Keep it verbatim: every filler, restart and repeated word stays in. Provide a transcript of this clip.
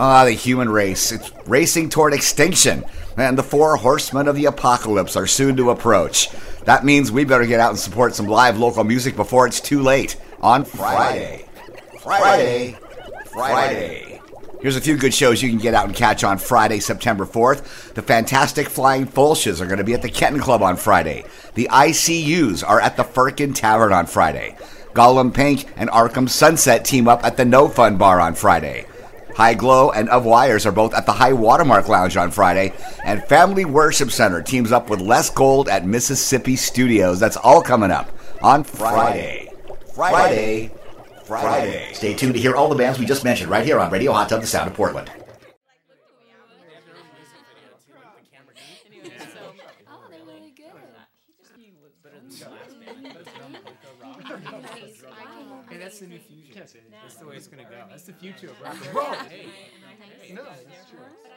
Ah, the human race. It's racing toward extinction, and the four horsemen of the apocalypse are soon to approach. That means we better get out and support some live local music before it's too late. On Friday. Friday. Friday. Here's a few good shows you can get out and catch on Friday, September fourth. The Fantastic Flying Fulches are going to be at the Kenton Club on Friday. The I C Us are at the Firkin Tavern on Friday. Gollum Pink and Arkham Sunset team up at the No Fun Bar on Friday. High Glow and Of Wires are both at the High Watermark Lounge on Friday. And Family Worship Center teams up with Les Gold at Mississippi Studios. That's all coming up on Friday. Friday. Friday. Stay tuned to hear all the bands we just mentioned right here on Radio Hot Tub, the sound of Portland. Hey, that's the new future. That's the way it's going to go. That's the future of rock and roll. Hey, no, that's true.